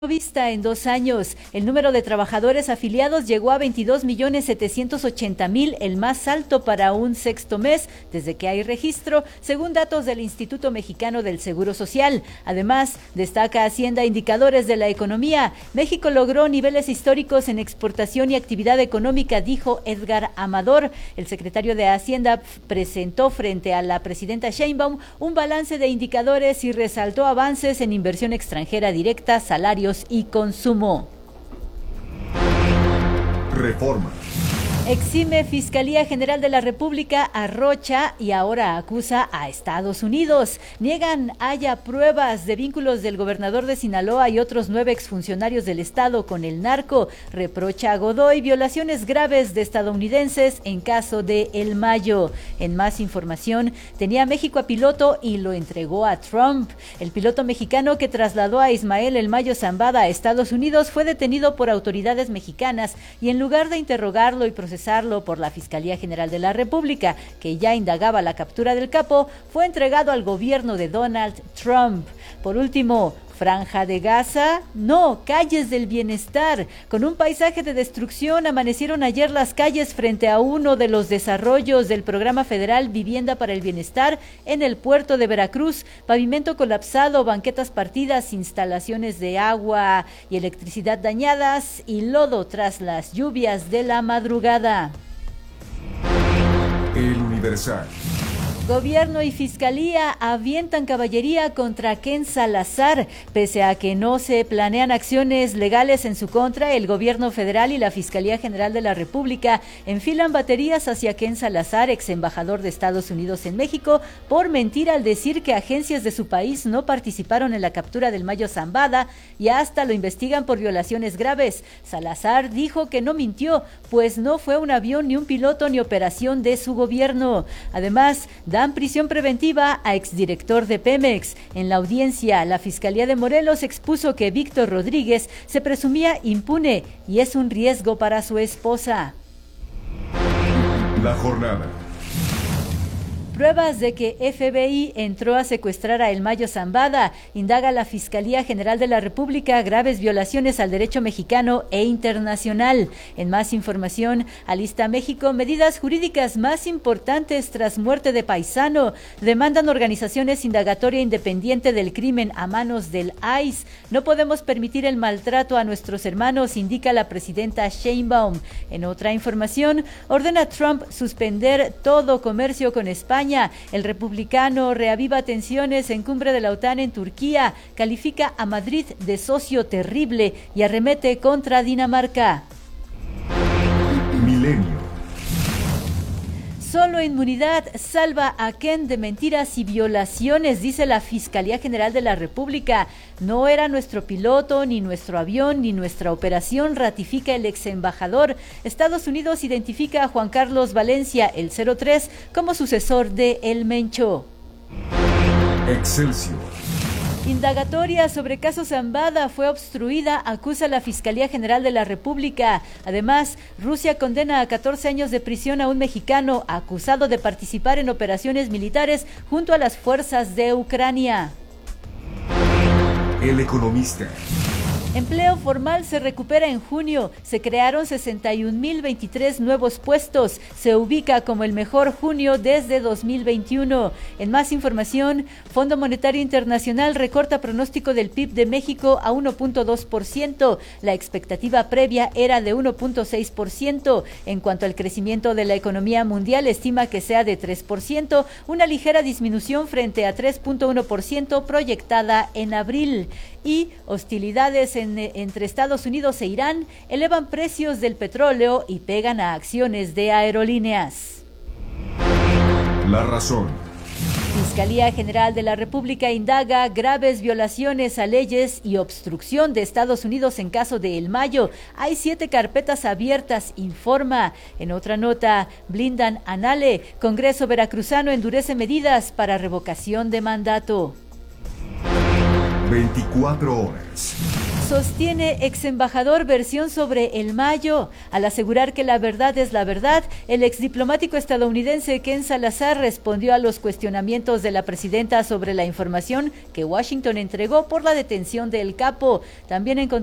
Vista en 2 años. El número de trabajadores afiliados llegó a 22.780.000, el más alto para un sexto mes desde que hay registro, según datos del Instituto Mexicano del Seguro Social. Además, destaca Hacienda indicadores de la economía. México logró niveles históricos en exportación y actividad económica, dijo Edgar Amador. El secretario de Hacienda presentó frente a la presidenta Sheinbaum un balance de indicadores y resaltó avances en inversión extranjera directa, salarios y consumo. Reforma. Exime Fiscalía General de la República a Rocha y ahora acusa a Estados Unidos. Niegan haya pruebas de vínculos del gobernador de Sinaloa y otros 9 exfuncionarios del Estado con el narco. Reprocha a Godoy violaciones graves de estadounidenses en caso de El Mayo. En más información, tenía México a piloto y lo entregó a Trump. El piloto mexicano que trasladó a Ismael El Mayo Zambada a Estados Unidos fue detenido por autoridades mexicanas y en lugar de interrogarlo y procesarlo por la Fiscalía General de la República, que ya indagaba la captura del capo, fue entregado al gobierno de Donald Trump. Por último, Franja de Gaza, no, calles del bienestar. Con un paisaje de destrucción amanecieron ayer las calles frente a uno de los desarrollos del Programa Federal Vivienda para el Bienestar en el puerto de Veracruz. Pavimento colapsado, banquetas partidas, instalaciones de agua y electricidad dañadas y lodo tras las lluvias de la madrugada. El Universal. Gobierno y Fiscalía avientan caballería contra Ken Salazar. Pese a que no se planean acciones legales en su contra, el gobierno federal y la Fiscalía General de la República enfilan baterías hacia Ken Salazar, ex embajador de Estados Unidos en México, por mentir al decir que agencias de su país no participaron en la captura del Mayo Zambada y hasta lo investigan por violaciones graves. Salazar dijo que no mintió, pues no fue un avión, ni un piloto, ni operación de su gobierno. Además, dan prisión preventiva a exdirector de Pemex. En la audiencia, la Fiscalía de Morelos expuso que Víctor Rodríguez se presumía impune y es un riesgo para su esposa. La jornada. Pruebas de que FBI entró a secuestrar a El Mayo Zambada. Indaga la Fiscalía General de la República graves violaciones al derecho mexicano e internacional. En más información, alista México medidas jurídicas más importantes tras muerte de paisano. Demandan organizaciones indagatoria independiente del crimen a manos del ICE. No podemos permitir el maltrato a nuestros hermanos, indica la presidenta Sheinbaum. En otra información, ordena Trump suspender todo comercio con España. El republicano reaviva tensiones en cumbre de la OTAN en Turquía, califica a Madrid de socio terrible y arremete contra Dinamarca. Milenio. Solo inmunidad salva a Ken de mentiras y violaciones, dice la Fiscalía General de la República. No era nuestro piloto, ni nuestro avión, ni nuestra operación, ratifica el ex embajador. Estados Unidos identifica a Juan Carlos Valencia, el 03, como sucesor de El Mencho. Excelsior. Indagatoria sobre caso Zambada fue obstruida, acusa la Fiscalía General de la República. Además, Rusia condena a 14 años de prisión a un mexicano acusado de participar en operaciones militares junto a las fuerzas de Ucrania. El Economista. Empleo formal se recupera en junio. Se crearon 61.023 nuevos puestos. Se ubica como el mejor junio desde 2021. En más información, Fondo Monetario Internacional recorta pronóstico del PIB de México a 1.2%. La expectativa previa era de 1.6%. En cuanto al crecimiento de la economía mundial, estima que sea de 3%, una ligera disminución frente a 3.1% proyectada en abril. Y hostilidades entre Estados Unidos e Irán elevan precios del petróleo y pegan a acciones de aerolíneas. La razón. Fiscalía General de la República indaga graves violaciones a leyes y obstrucción de Estados Unidos en caso de El Mayo. Hay 7 carpetas abiertas, informa. En otra nota, blindan a Nale. Congreso veracruzano endurece medidas para revocación de mandato. 24 horas. Sostiene ex embajador versión sobre el Mayo. Al asegurar que la verdad es la verdad, el exdiplomático estadounidense Ken Salazar respondió a los cuestionamientos de la presidenta sobre la información que Washington entregó por la detención del capo. También encontró